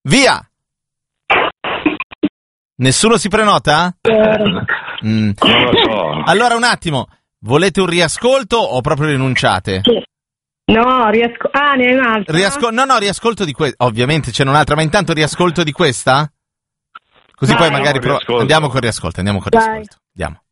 Via! Nessuno si prenota? Non lo so. Allora un attimo, volete un riascolto o proprio rinunciate? Sì. No, ne hai un'altra? No, riascolto di questa. Ovviamente c'è un'altra, ma intanto riascolto di questa? Così Vai. poi magari Andiamo con riascolto. andiamo con riascolto. Vai. Andiamo.